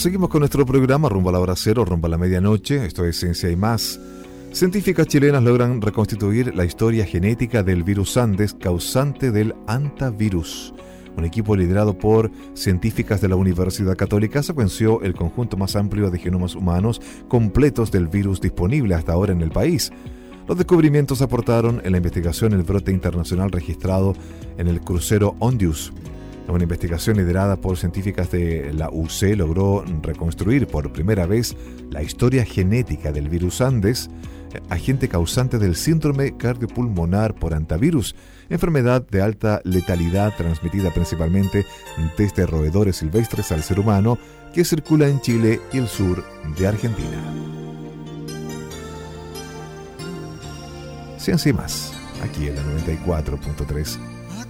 Seguimos con nuestro programa rumbo a la hora cero, rumbo a la medianoche. Esto es Ciencia y Más. Científicas chilenas logran reconstituir la historia genética del virus Andes, causante del hantavirus. Un equipo liderado por científicas de la Universidad Católica secuenció el conjunto más amplio de genomas humanos completos del virus disponible hasta ahora en el país. Los descubrimientos aportaron en la investigación el brote internacional registrado en el crucero Ondius. Una investigación liderada por científicas de la UC logró reconstruir por primera vez la historia genética del virus Andes, agente causante del síndrome cardiopulmonar por hantavirus, enfermedad de alta letalidad transmitida principalmente desde roedores silvestres al ser humano que circula en Chile y el sur de Argentina. Ciencia y Más, aquí en la 94.3